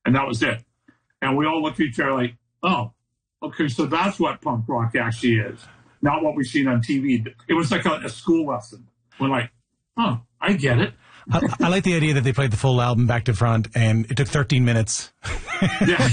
and that was it. And we all looked at each other like, oh, okay, so that's what punk rock actually is, not what we've seen on TV. It was like a school lesson. We're like, oh, I get it. I like the idea that they played the full album back to front, and it took 13 minutes. Yeah,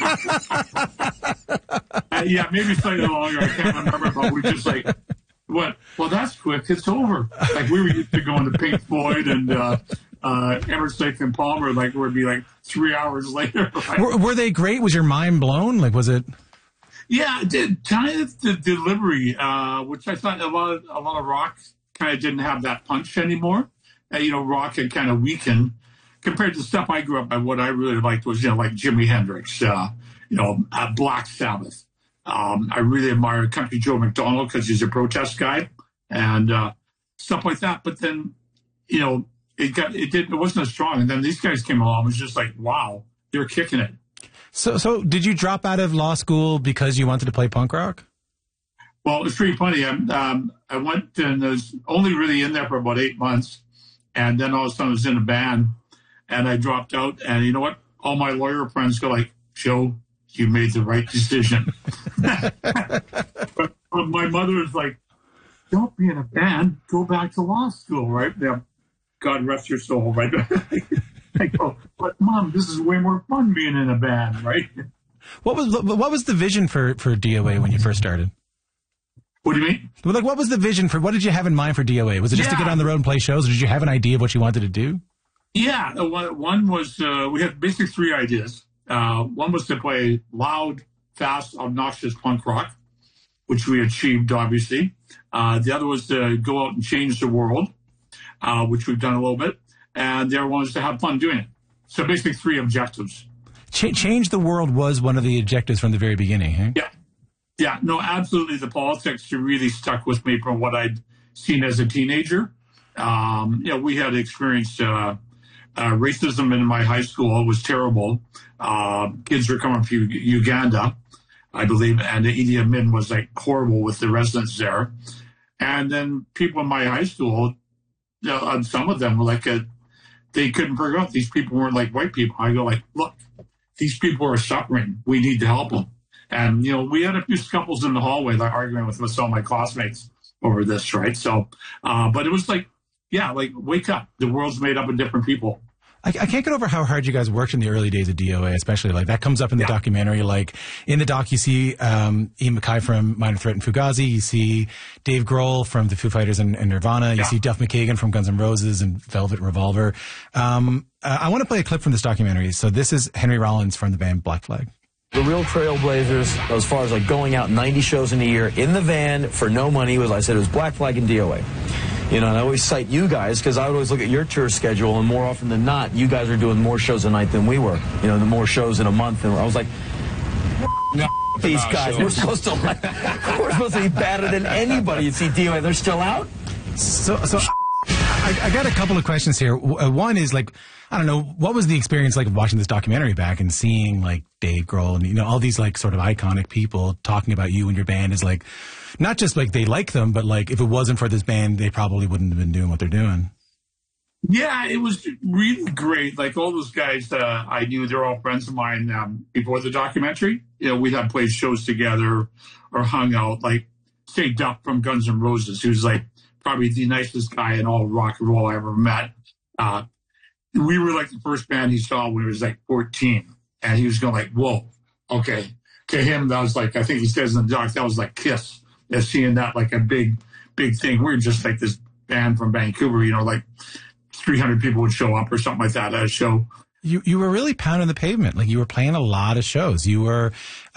yeah, maybe slightly longer. I can't remember, but we just like, what? Well, that's quick. It's over. Like we were used to going to Pink Floyd and Emerson, Lake and Palmer. Like we'd be like 3 hours later. Right? Were they great? Was your mind blown? Like, was it? Yeah, it did. Kind of the delivery, which I thought a lot of rock kind of didn't have that punch anymore. Rock had kind of weakened compared to stuff I grew up by. What I really liked was, like Jimi Hendrix, Black Sabbath. I really admired Country Joe McDonald because he's a protest guy and stuff like that. But then, it wasn't as strong. And then these guys came along. It was just like, wow, they're kicking it. So did you drop out of law school because you wanted to play punk rock? Well, it's pretty funny. I went and was only really in there for about 8 months. And then all of a sudden I was in a band and I dropped out. And you know what? All my lawyer friends go like, Joe, you made the right decision. but my mother is like, don't be in a band. Go back to law school, right? Yeah. God rest your soul, right? I go, but Mom, this is way more fun being in a band, right? What was the vision for DOA when you first started? What do you mean? Like, what was the vision what did you have in mind for DOA? Was it just to get on the road and play shows, or did you have an idea of what you wanted to do? Yeah, one was, we had basically 3 ideas. One was to play loud, fast, obnoxious punk rock, which we achieved, obviously. The other was to go out and change the world, which we've done a little bit. And the other one was to have fun doing it. So basically 3 objectives. Change the world was one of the objectives from the very beginning, huh? Yeah. Yeah, no, absolutely. The politics really stuck with me from what I'd seen as a teenager. We had experienced racism in my high school. It was terrible. Kids were coming from Uganda, I believe, and Idi Amin was like horrible with the residents there. And then people in my high school, some of them were like, they couldn't figure out these people weren't like white people. I go like, look, these people are suffering. We need to help them. And, we had a few scuffles in the hallway, like arguing with some of my classmates over this, right? So, but it was like, wake up. The world's made up of different people. I can't get over how hard you guys worked in the early days of DOA, especially. Like, that comes up in the documentary. Like, in the doc, you see Ian MacKaye from Minor Threat and Fugazi. You see Dave Grohl from the Foo Fighters and Nirvana. You see Duff McKagan from Guns N' Roses and Velvet Revolver. I want to play a clip from this documentary. So this is Henry Rollins from the band Black Flag. The real trailblazers, as far as like going out 90 shows in a year in the van for no money, it was Black Flag and DOA. And I always cite you guys because I would always look at your tour schedule, and more often than not, you guys are doing more shows a night than we were. The more shows in a month. And I was like, no, these guys, we're supposed to be better than anybody. You see DOA, they're still out? So I got a couple of questions here. One is like, I don't know, what was the experience like of watching this documentary back and seeing like Dave Grohl and, all these like sort of iconic people talking about you and your band is like, not just like they like them, but like if it wasn't for this band, they probably wouldn't have been doing what they're doing. Yeah, it was really great. Like all those guys I knew, they're all friends of mine before the documentary. We'd have played shows together or hung out, like say Duff from Guns N' Roses, who's like probably the nicest guy in all rock and roll I ever met. We were like the first band he saw when he was like 14. And he was going like, whoa, okay. To him, that was like, I think he says in the doc, that was like Kiss. Seeing that like a big thing. We were just like this band from Vancouver, like 300 people would show up or something like that at a show. You were really pounding the pavement. Like you were playing a lot of shows. You were,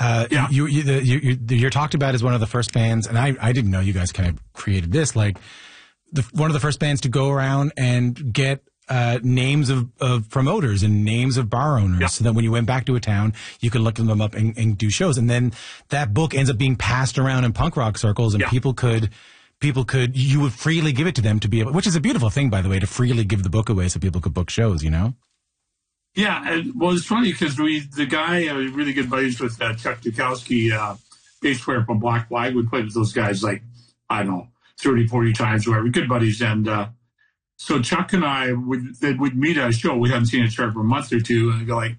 you're talked about as one of the first bands. And I didn't know you guys kind of created this, like one of the first bands to go around and get names of promoters and names of bar owners so that when you went back to a town, you could look them up and do shows. And then that book ends up being passed around in punk rock circles and people could, you would freely give it to them to be able, which is a beautiful thing, by the way, to freely give the book away so people could book shows, Yeah. Well, it's funny because the guy, I was really good buddies with Chuck Dukowski, bass player from Black Flag. We played with those guys like, I don't know, 30, 40 times, whatever. Good buddies. And, so Chuck and I would meet at a show. We hadn't seen each other for a month or two, and I go like,